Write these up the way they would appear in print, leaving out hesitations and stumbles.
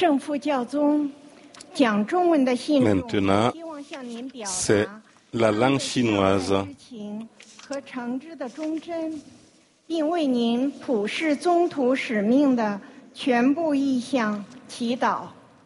Maintenant, c'est la langue chinoise. 和诚挚的忠贞，并为您普世宗徒使命的全部意向祈祷。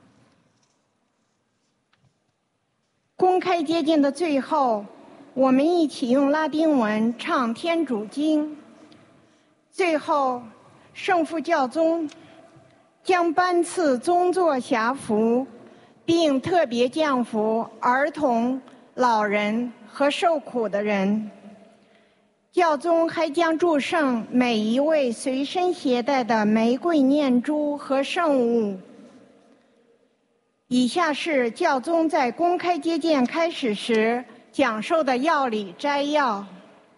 公开接见的最后，我们一起用拉丁文唱天主经。最后，圣父教宗将颁赐宗座辖福，并特别降福儿童、老人和受苦的人。教宗还将祝圣每一位随身携带的玫瑰念珠和圣物。以下是教宗在公开接见开始时讲授的要理摘要。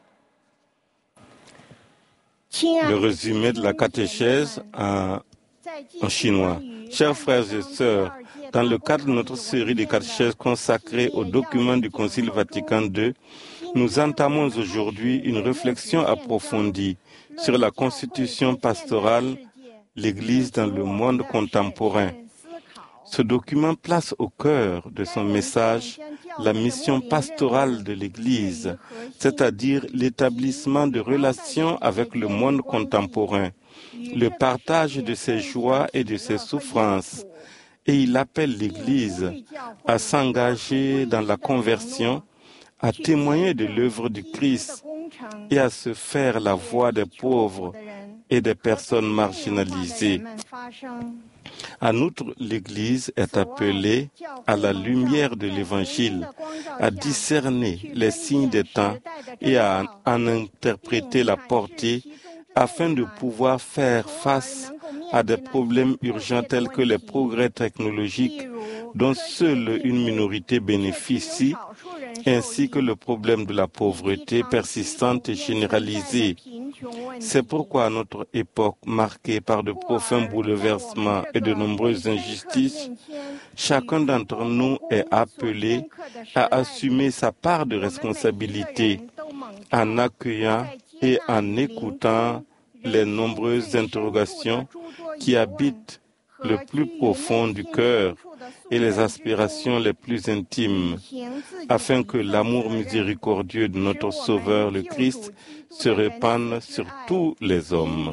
Le résumé de la catéchèse en chinois. Chers frères et sœurs, dans le cadre de notre série de catéchèses consacrée aux documents du Concile Vatican II, nous entamons aujourd'hui une réflexion approfondie sur la constitution pastorale, l'Église dans le monde contemporain. Ce document place au cœur de son message la mission pastorale de l'Église, c'est-à-dire l'établissement de relations avec le monde contemporain, le partage de ses joies et de ses souffrances. Et il appelle l'Église à s'engager dans la conversion, à témoigner de l'œuvre du Christ et à se faire la voix des pauvres et des personnes marginalisées. En outre, l'Église est appelée à la lumière de l'Évangile, à discerner les signes des temps et à en interpréter la portée afin de pouvoir faire face à des problèmes urgents tels que les progrès technologiques dont seule une minorité bénéficie, ainsi que le problème de la pauvreté persistante et généralisée. C'est pourquoi à notre époque marquée par de profonds bouleversements et de nombreuses injustices, chacun d'entre nous est appelé à assumer sa part de responsabilité en accueillant et en écoutant les nombreuses interrogations qui habitent le plus profond du cœur et les aspirations les plus intimes, afin que l'amour miséricordieux de notre Sauveur le Christ se répande sur tous les hommes.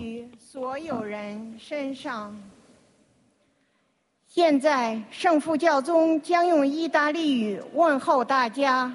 现在，圣父教宗将用意大利语问候大家。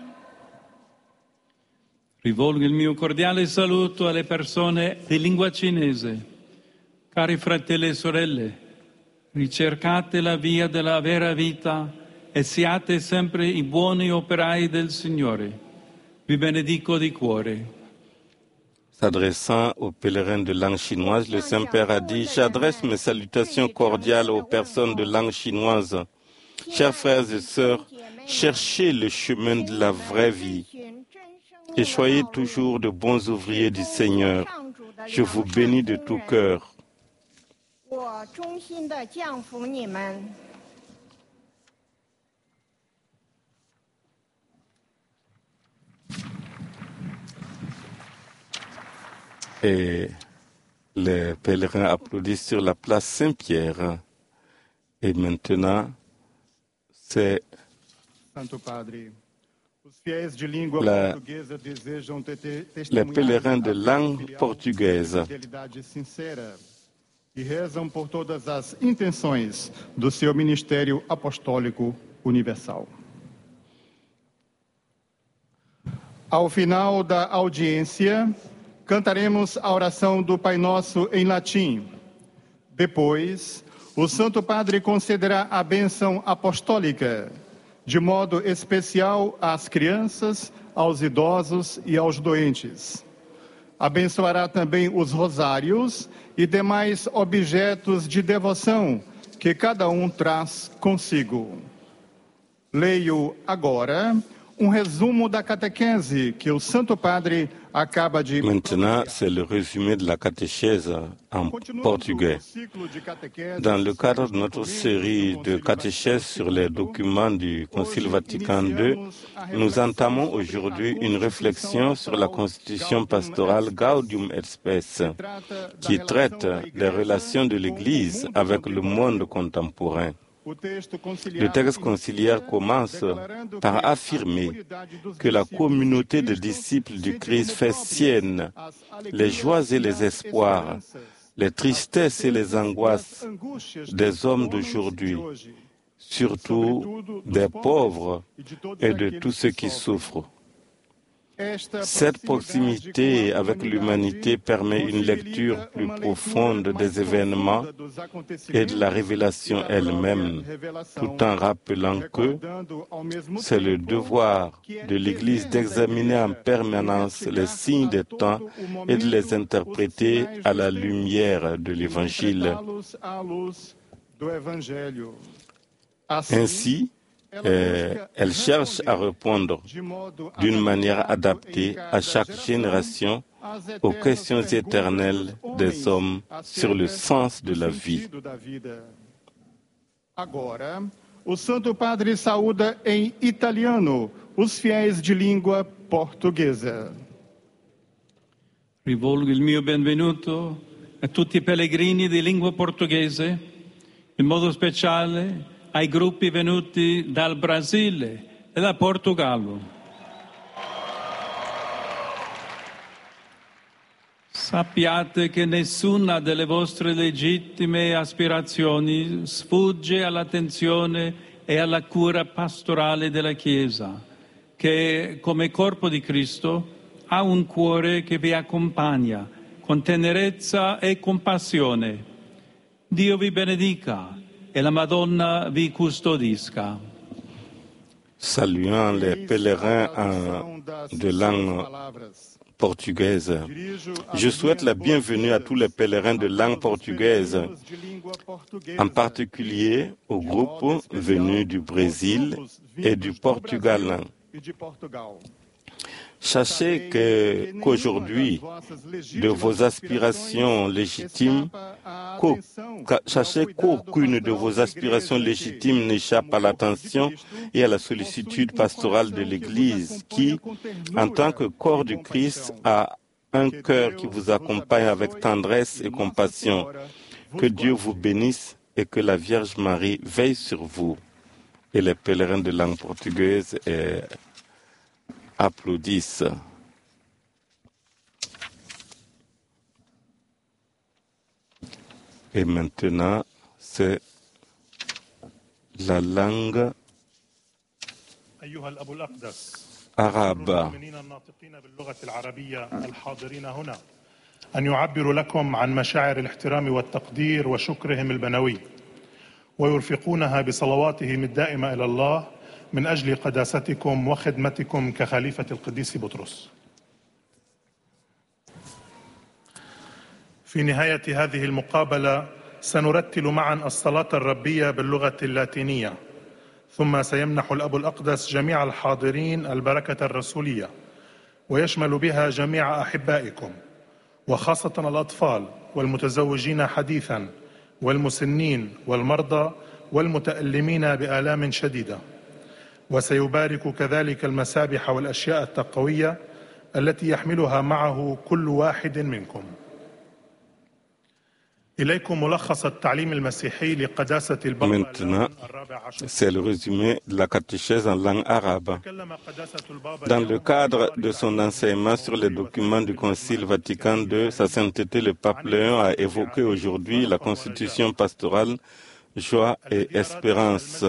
Rivolgo il mio cordiale saluto alle persone di lingua cinese. Cari fratelli e sorelle, ricercate la via della vera vita e siate sempre i buoni operai del Signore. Vi benedico di cuore. S'adressant aux pèlerins de langue chinoise, le Saint-Père a dit « J'adresse mes salutations cordiales aux personnes de langue chinoise. Chers frères et sœurs, cherchez le chemin de la vraie vie et soyez toujours de bons ouvriers du Seigneur. Je vous bénis de tout cœur. » Et les pèlerins applaudissent sur la place Saint-Pierre. Et maintenant, c'est les pèlerins de langue portugaise. E rezam por todas as intenções do seu ministério apostólico universal. Ao final da audiência, cantaremos a oração do Pai Nosso em latim. Depois, o Santo Padre concederá a bênção apostólica, de modo especial às crianças, aos idosos e aos doentes. Abençoará também os rosários e demais objetos de devoção que cada um traz consigo. Leio agora resumo da catequese que o Santo Padre acaba de... Maintenant, c'est le résumé de la catéchèse en portugais. Dans le cadre de notre série de catéchèses sur les documents du Concile Vatican II, nous entamons aujourd'hui une réflexion sur la constitution pastorale Gaudium et Spes, qui traite des relations de l'Église avec le monde contemporain. Le texte conciliaire commence par affirmer que la communauté de disciples du Christ fait sienne les joies et les espoirs, les tristesses et les angoisses des hommes d'aujourd'hui, surtout des pauvres et de tous ceux qui souffrent. Cette proximité avec l'humanité permet une lecture plus profonde des événements et de la révélation elle-même, tout en rappelant que c'est le devoir de l'Église d'examiner en permanence les signes des temps et de les interpréter à la lumière de l'Évangile. Ainsi, elle cherche à répondre d'une manière adaptée à chaque génération aux questions éternelles des hommes sur le sens de la vie. Agora, o Santo Padre saúda em italiano os fiéis de língua portuguesa. Rivolgo il mio benvenuto a tutti i pellegrini di lingua portoghese, in modo speciale ai gruppi venuti dal Brasile e da Portogallo. Sappiate che nessuna delle vostre legittime aspirazioni sfugge all'attenzione e alla cura pastorale della Chiesa, che come corpo di Cristo ha un cuore che vi accompagna con tenerezza e compassione. Dio vi benedica et la Madonna vi custodisca. Saluant les pèlerins de langue portugaise, je souhaite la bienvenue à tous les pèlerins de langue portugaise, en particulier aux groupes venus du Brésil et du Portugal. Sachez qu'aujourd'hui, de vos aspirations légitimes, sachez qu'aucune de vos aspirations légitimes n'échappe à l'attention et à la sollicitude pastorale de l'Église qui, en tant que corps du Christ, a un cœur qui vous accompagne avec tendresse et compassion. Que Dieu vous bénisse et que la Vierge Marie veille sur vous. Et les pèlerins de langue portugaise applaudissent. Et maintenant, c'est la langue arabe. أن يعبروا لكم عن مشاعر الاحترام والتقدير وشكرهم البنوي ويرفقونها بصلواتهم الدائمة إلى الله من أجل قداستكم وخدمتكم كخليفة القديس بطرس. في نهاية هذه المقابلة سنرتل معا الصلاة الربية باللغة اللاتينية، ثم سيمنح الأب الأقدس جميع الحاضرين البركة الرسولية، ويشمل بها جميع أحبائكم، وخاصة الأطفال والمتزوجين حديثا والمسنين والمرضى والمتألمين بآلام شديدة. وسيبارك كذلك المسابح والأشياء التقوية التي يحملها معه كل واحد منكم. Maintenant, c'est le résumé de la catéchèse en langue arabe. Dans le cadre de son enseignement sur les documents du Concile Vatican II, Sa Sainteté le Pape Léon a évoqué aujourd'hui la constitution pastorale Joie et espérance.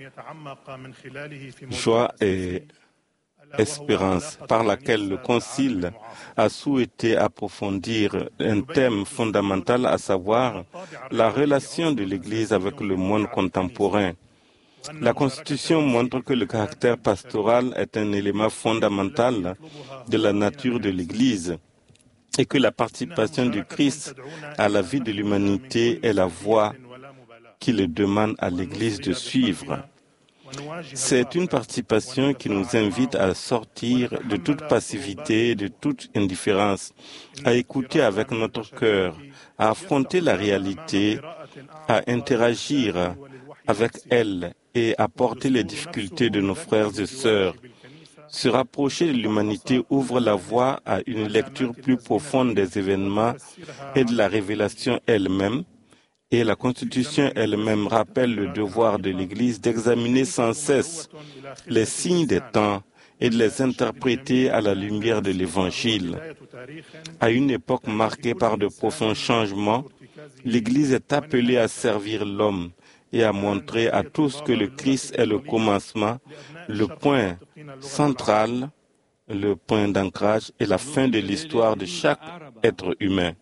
Joie et espérance, par laquelle le Concile a souhaité approfondir un thème fondamental, à savoir la relation de l'Église avec le monde contemporain. La Constitution montre que le caractère pastoral est un élément fondamental de la nature de l'Église et que la participation du Christ à la vie de l'humanité est la voie qu'il demande à l'Église de suivre. C'est une participation qui nous invite à sortir de toute passivité, de toute indifférence, à écouter avec notre cœur, à affronter la réalité, à interagir avec elle et à porter les difficultés de nos frères et sœurs. Se rapprocher de l'humanité ouvre la voie à une lecture plus profonde des événements et de la révélation elle-même, et la Constitution elle-même rappelle le devoir de l'Église d'examiner sans cesse les signes des temps et de les interpréter à la lumière de l'Évangile. À une époque marquée par de profonds changements, l'Église est appelée à servir l'homme et à montrer à tous que le Christ est le commencement, le point central, le point d'ancrage et la fin de l'histoire de chaque être humain.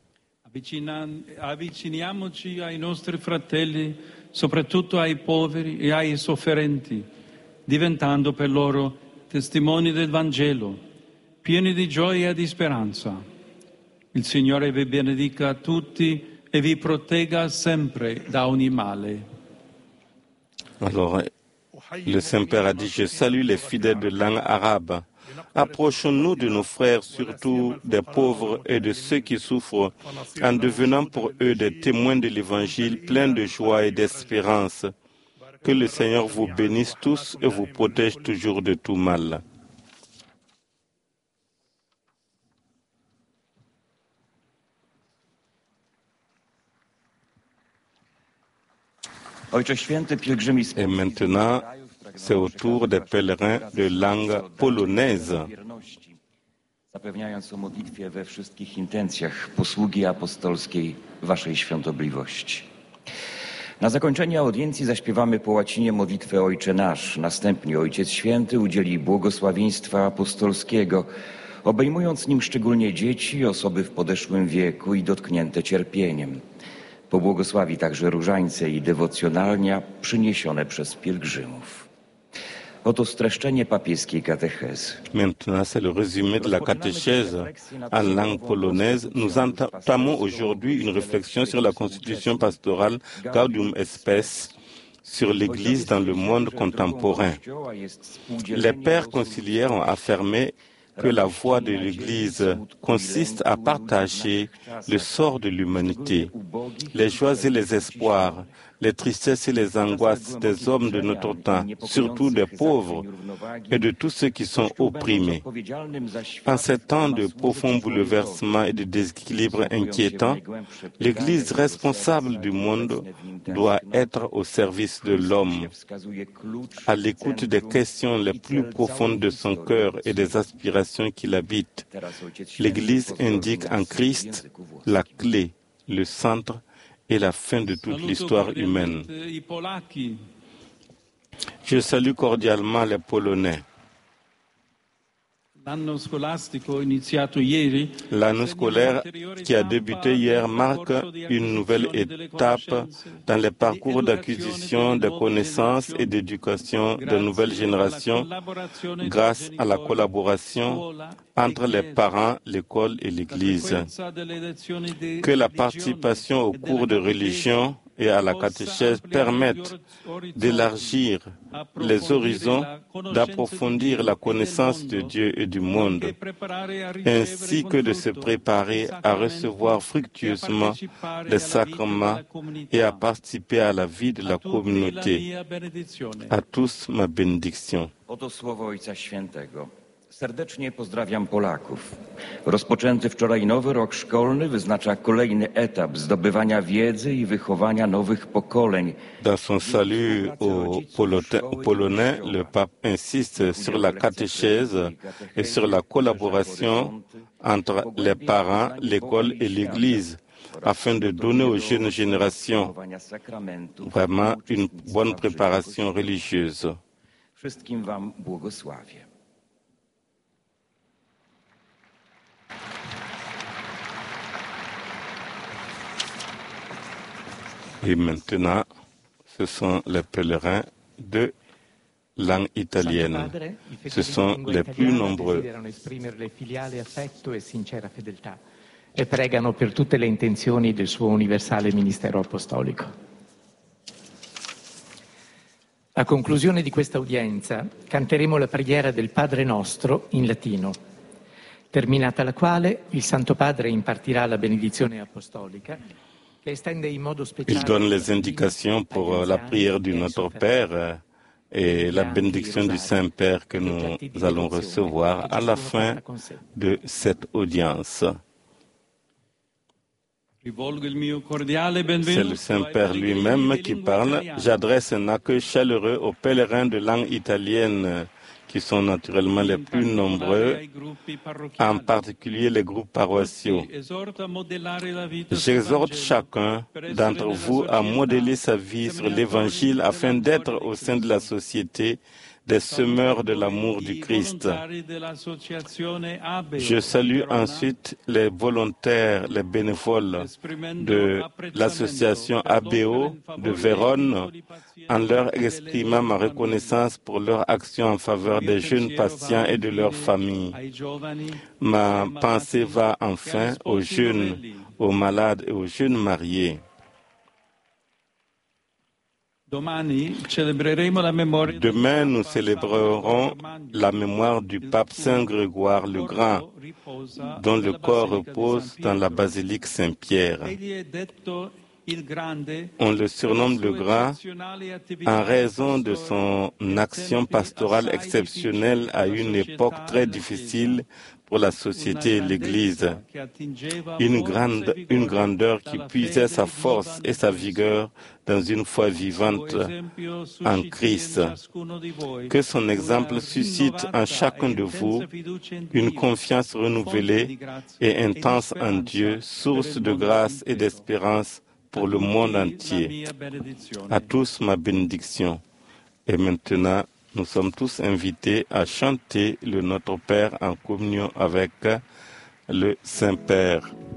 Avviciniamoci ai nostri fratelli, soprattutto ai poveri e ai sofferenti, diventando per loro testimoni del Vangelo, pieni di gioia e di speranza. Il Signore vi benedica tutti e vi protegga sempre da ogni male. Alors, le Saint-Père a dit, je salue les fidèles de langue arabe. Approchons-nous de nos frères, surtout des pauvres et de ceux qui souffrent, en devenant pour eux des témoins de l'Évangile pleins de joie et d'espérance. Que le Seigneur vous bénisse tous et vous protège toujours de tout mal. Et maintenant, c'est au tour des pèlerins de langue polonaise. Zapewniając o modlitwie we wszystkich intencjach posługi apostolskiej Waszej Świątobliwości. Na zakończenie audiencji zaśpiewamy po łacinie modlitwę Ojcze Nasz. Następnie Ojciec Święty udzieli błogosławieństwa apostolskiego, obejmując nim szczególnie dzieci, osoby w podeszłym wieku i dotknięte cierpieniem. Pobłogosławi także różańce i dewocjonalnia przyniesione przez pielgrzymów. Oto streszczenie papieskiej katechèse. Maintenant, c'est le résumé de la catéchèse en langue polonaise. Nous entamons aujourd'hui une réflexion sur la constitution pastorale Gaudium et Spes, sur l'Église dans le monde contemporain. Les pères conciliaires ont affirmé que la voie de l'Église consiste à partager le sort de l'humanité, les joies et les espoirs, les tristesses et les angoisses des hommes de notre temps, surtout des pauvres et de tous ceux qui sont opprimés. En ces temps de profonds bouleversements et de déséquilibres inquiétants, l'Église responsable du monde doit être au service de l'homme, à l'écoute des questions les plus profondes de son cœur et des aspirations qui l'habitent. L'Église indique en Christ la clé, le centre et la fin de toute l'histoire humaine. Je salue cordialement les Polonais. L'anno scolastico iniziato ieri, l'anno scolaire qui a débuté hier marque une nouvelle étape dans les parcours d'acquisition de connaissances et d'éducation de nouvelles générations grâce à la collaboration entre les parents, l'école et l'Église. Que la participation aux cours de religion et à la catéchèse permettent d'élargir les horizons, d'approfondir la connaissance de Dieu et du monde, ainsi que de se préparer à recevoir fructueusement les sacrements et à participer à la vie de la communauté. À tous ma bénédiction. Serdecznie pozdrawiam Polaków. Rozpoczęty wczoraj nowy rok szkolny wyznacza kolejny etap zdobywania wiedzy i wychowania nowych pokoleń. Dans son salut aux Polonais, le pape insiste sur la catéchèse et sur la collaboration entre les parents, l'école et l'Église, afin de donner aux jeunes générations vraiment une bonne préparation religieuse. Wszystkim wam błogosławię. Et maintenant, ce sont les pèlerins de langue italienne. Ce sont les plus nombreux. E pregano per tutte le intenzioni del suo universale ministero apostolico. A conclusione di questa udienza canteremo la preghiera del Padre Nostro in latino, terminata la quale il Santo Padre impartirà la benedizione apostolica che estende in modo speciale. Il donne les indications pour la prière du Notre Père et la bénédiction du Saint-Père que nous allons recevoir à la fin de cette audience. C'est le Saint-Père lui-même qui parle. J'adresse un accueil chaleureux aux pèlerins de langue italienne qui sont naturellement les plus nombreux, en particulier les groupes paroissiaux. J'exhorte chacun d'entre vous à modéler sa vie sur l'Évangile afin d'être au sein de la société des semeurs de l'amour du Christ. Je salue ensuite les volontaires, les bénévoles de l'association ABO de Vérone en leur exprimant ma reconnaissance pour leur action en faveur des jeunes patients et de leurs familles. Ma pensée va enfin aux jeunes, aux malades et aux jeunes mariés. Demain, nous célébrerons la mémoire du pape Saint Grégoire le Grand, dont le corps repose dans la basilique Saint-Pierre. On le surnomme le Grand en raison de son action pastorale exceptionnelle à une époque très difficile pour la société et l'Église. Une grandeur qui puisait sa force et sa vigueur dans une foi vivante en Christ. Que son exemple suscite en chacun de vous une confiance renouvelée et intense en Dieu, source de grâce et d'espérance pour le monde entier. À tous ma bénédiction. Et maintenant, nous sommes tous invités à chanter le Notre Père en communion avec le Saint-Père.